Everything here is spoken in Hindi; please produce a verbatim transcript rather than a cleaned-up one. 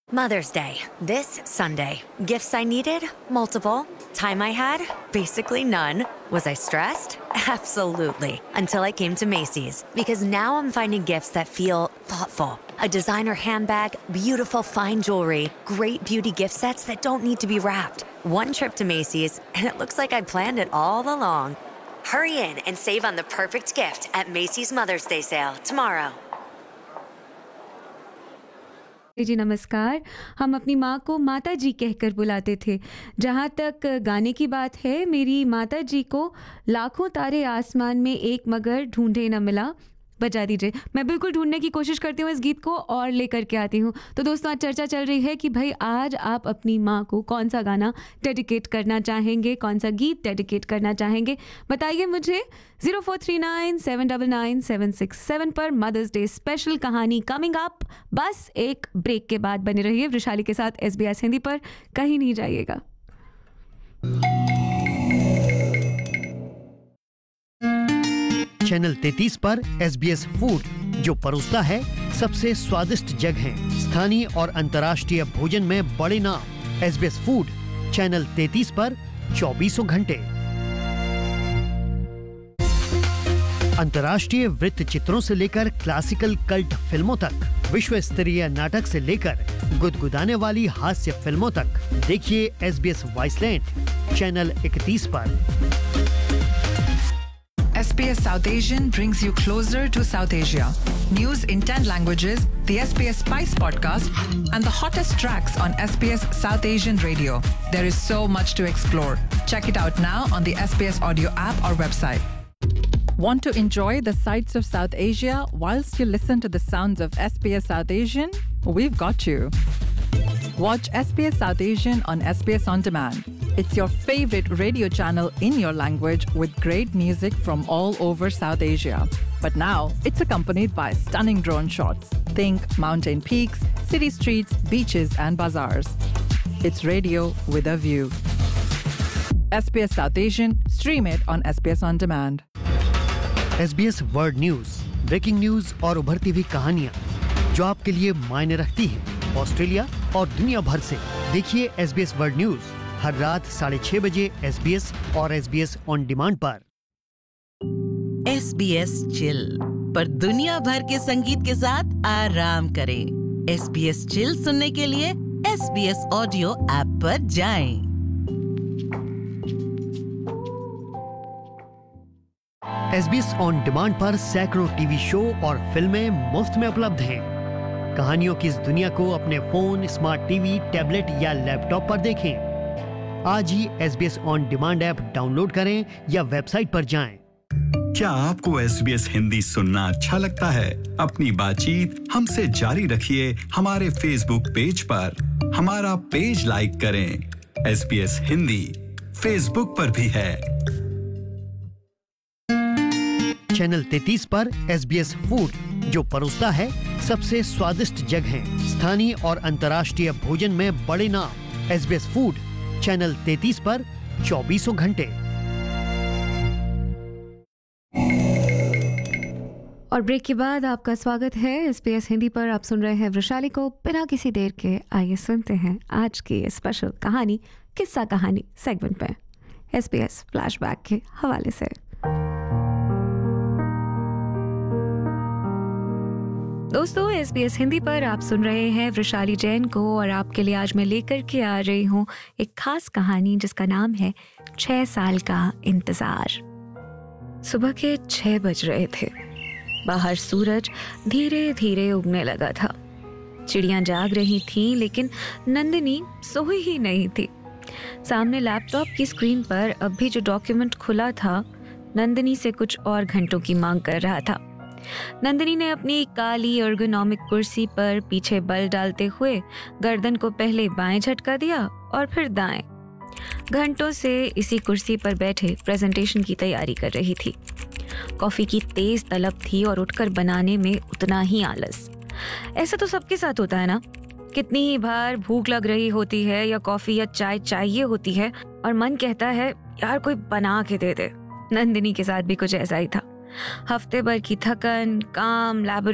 Mother's Day, this Sunday. Gifts I needed? Multiple. Time I had? Basically none. Was I stressed? Absolutely. Until I came to Macy's. Because now I'm finding gifts that feel thoughtful. A designer handbag, beautiful fine jewelry, great beauty gift sets that don't need to be wrapped. One trip to Macy's, and it looks like I planned it all along. Hurry in and save on the perfect gift at Macy's Mother's Day sale tomorrow. जी नमस्कार। हम अपनी माँ को माता जी कहकर बुलाते थे। जहाँ तक गाने की बात है, मेरी माता जी को लाखों तारे आसमान में एक मगर ढूंढे न मिला। बजा दीजिए। मैं बिल्कुल ढूंढने की कोशिश करती हूँ इस गीत को और लेकर के आती हूँ। तो दोस्तों, आज चर्चा चल रही है कि भाई आज आप अपनी माँ को कौन सा गाना डेडिकेट करना चाहेंगे, कौन सा गीत डेडिकेट करना चाहेंगे, बताइए मुझे। Zero four three nine seven nine nine seven six seven पर मदर्स डे स्पेशल कहानी कमिंग अप। बस एक ब्रेक के बाद बने रहिए वृशाली के साथ एस बी एस हिंदी पर, कहीं नहीं जाइएगा। चैनल तैंतीस पर एस बी एस फूड, जो परोसता है सबसे स्वादिष्ट जगहें, स्थानीय और अंतर्राष्ट्रीय भोजन में बड़े नाम। S B S food channel तैंतीस पर चौबीसों घंटे। अंतर्राष्ट्रीय वृत्त चित्रों से लेकर क्लासिकल कल्ट फिल्मों तक, विश्व स्तरीय नाटक से लेकर गुदगुदाने वाली हास्य फिल्मों तक, देखिए एस बी एस वाइसलैंड चैनल इकतीस पर। S B S South Asian brings you closer to South Asia. News in ten languages, the S B S Spice podcast, and the hottest tracks on S B S South Asian Radio. There is so much to explore. Check it out now on the S B S Audio app or website. Want to enjoy the sights of South Asia whilst you listen to the sounds of S B S South Asian? We've got you. Watch S B S South Asian on S B S On Demand. It's your favorite radio channel in your language with great music from all over South Asia. But now, it's accompanied by stunning drone shots. Think mountain peaks, city streets, beaches and bazaars. It's radio with a view. S B S South Asian, stream it on S B S On Demand. S B S world news, breaking news और उभरती हुई कहानियाँ जो आपके लिए मायने रखती हैं, ऑस्ट्रेलिया और दुनिया भर से। देखिए S B S world news हर रात साढ़े छह बजे एस बी एस और S B S on demand पर। एस बी एस चिल पर दुनिया भर के संगीत के साथ आराम करें। एस बी एस चिल सुनने के लिए S B S audio app पर जाएं। S B S on demand पर सैकड़ों टीवी शो और फिल्में मुफ्त में उपलब्ध हैं। कहानियों की इस दुनिया को अपने फोन, स्मार्ट टीवी, टैबलेट या लैपटॉप पर देखें। आज ही S B S on demand app download करें या वेबसाइट पर जाएं। क्या आपको एस बी एस हिंदी सुनना अच्छा लगता है? अपनी बातचीत हमसे जारी रखिए हमारे फेसबुक पेज पर। हमारा पेज लाइक करें। S B S Hindi Facebook पर भी है। चैनल तैंतीस पर एस बी एस फूड, जो परोसता है सबसे स्वादिष्ट जगहें, स्थानीय और अंतर्राष्ट्रीय भोजन में बड़े नाम। S B S food channel तैंतीस पर चौबीसों घंटे। और ब्रेक के बाद आपका स्वागत है एस बी एस हिंदी पर। आप सुन रहे हैं वृशाली को। बिना किसी देर के आइए सुनते हैं आज की स्पेशल कहानी, किस्सा कहानी सेगमेंट में एस बी एस फ्लैशबैक के हवाले से। दोस्तों, एस बी एस हिंदी पर आप सुन रहे हैं वृशाली जैन को और आपके लिए आज मैं लेकर के आ रही हूँ एक खास कहानी जिसका नाम है छह साल का इंतजार। सुबह के छह बज रहे थे। बाहर सूरज धीरे धीरे उगने लगा था। चिड़ियां जाग रही थीं, लेकिन नंदिनी सोई ही नहीं थी। सामने लैपटॉप की स्क्रीन पर अब भी जो डॉक्यूमेंट खुला था, नंदिनी से कुछ और घंटों की मांग कर रहा था। नंदिनी ने अपनी काली एर्गोनॉमिक कुर्सी पर पीछे बल डालते हुए गर्दन को पहले बाएं झटका दिया और फिर दाएं। घंटों से इसी कुर्सी पर बैठे प्रेजेंटेशन की तैयारी कर रही थी। कॉफी की तेज तलब थी और उठकर बनाने में उतना ही आलस। ऐसा तो सबके साथ होता है ना। कितनी ही बार भूख लग रही होती है या कॉफी या चाय चाहिए होती है और मन कहता है यार कोई बना के दे दे। नंदिनी के साथ भी कुछ ऐसा ही था। हफ्ते भर की थकन, काम, लैबोरेटरी